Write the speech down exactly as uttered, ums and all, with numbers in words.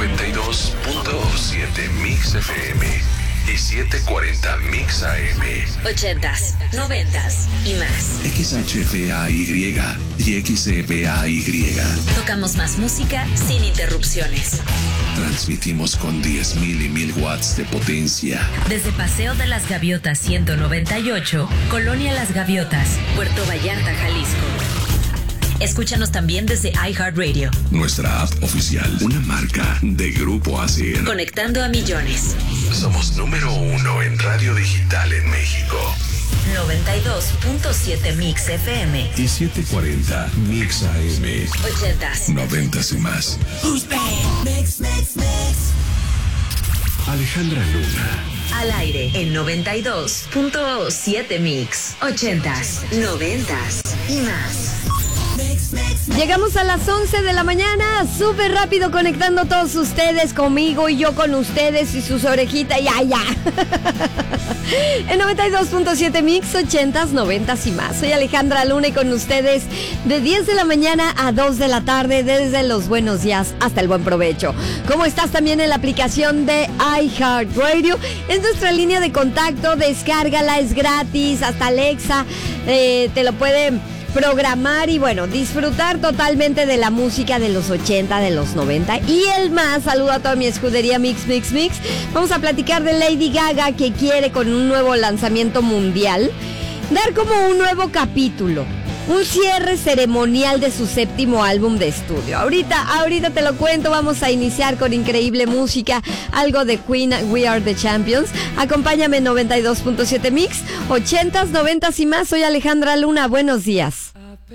noventa y dos punto siete Mix F M y setecientos cuarenta Mix A M. Ochentas, noventas y más. X H F A Y y X F A Y. Tocamos más música sin interrupciones. Transmitimos con diez mil y mil watts de potencia. Desde Paseo de las Gaviotas ciento noventa y ocho, Colonia Las Gaviotas, Puerto Vallarta, Jalisco. Escúchanos también desde iHeartRadio. Nuestra app oficial, una marca de Grupo A C N. Conectando a millones. Somos número uno en radio digital en México. noventa y dos punto siete Mix F M y setecientos cuarenta Mix A M. Ochentas, noventas y más. Mix, mix, mix. Alejandra Luna. Al aire en noventa y dos punto siete Mix. Ochentas, noventas y más. Llegamos a las once de la mañana, súper rápido conectando todos ustedes conmigo y yo con ustedes y sus orejitas y allá. En noventa y dos punto siete Mix, ochentas, noventas y más. Soy Alejandra Luna y con ustedes de diez de la mañana a dos de la tarde, desde los buenos días hasta el buen provecho. ¿Cómo estás? También en la aplicación de iHeartRadio. Es nuestra línea de contacto, descárgala, es gratis, hasta Alexa eh, te lo puede programar y bueno, disfrutar totalmente de la música de los ochenta, de los noventa y el más. Saludo a toda mi escudería Mix, Mix, Mix. Vamos a platicar de Lady Gaga, que quiere con un nuevo lanzamiento mundial dar como un nuevo capítulo, un cierre ceremonial de su séptimo álbum de estudio. Ahorita, ahorita te lo cuento. Vamos a iniciar con increíble música, algo de Queen, We Are the Champions. Acompáñame en noventa y dos punto siete Mix, ochentas, noventas y más. Soy Alejandra Luna, buenos días.